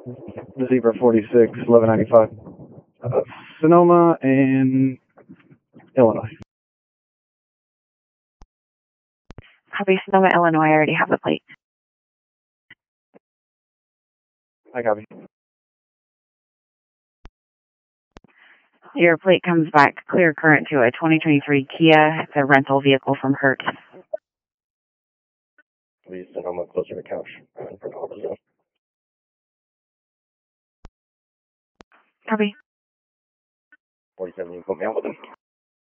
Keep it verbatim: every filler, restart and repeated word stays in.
Zebra forty-six, eleven ninety-five. Uh, Sonoma and Illinois. Copy, Sonoma, Illinois. I already have the plate. I copy. Your plate comes back clear current to a twenty twenty-three Kia. It's a rental vehicle from Hertz. Please Sonoma closer to couch. For the Copy. forty-seven, you put me out with them.